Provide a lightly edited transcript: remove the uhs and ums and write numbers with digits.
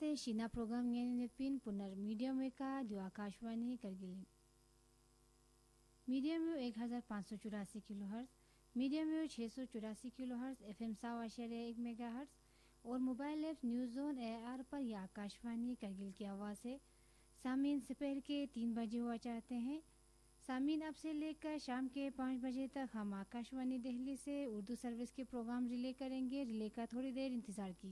ते शीना प्रोग्राम ने पिन पुनर मीडियम वे का जो Akashvani Kargil medium wave 1584 kilohertz, medium wave 684 kilohertz, FM 100.1 megahertz और mobile app news on AIR पर यह आकाशवाणी करगिल की आवाज़ है। सामीन दोपहर के 3 बजे हुआ चाहते हैं। सामीन अब से लेकर शाम के 5 बजे तक हम आकाशवाणी दिल्ली से उर्दू सर्विस के प्रोग्राम रिले करेंगे। रिले का थोड़ी देर इंतज़ार कीजिए।